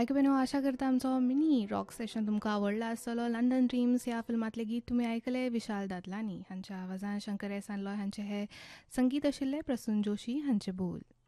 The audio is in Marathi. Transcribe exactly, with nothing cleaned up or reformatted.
आयकपेनो आशा करता आमचो मिनी रॉक सेशन तुमकां आवडला आसतलो. लंडन ड्रीम्स ह्या फिल्मांतले गीत तुमी आयकले विशाल दादलानी हांच्या आवाजान शंकर एहसान लॉय हांचे हे संगीत आशिल्ले प्रसून जोशी हांचे बोल.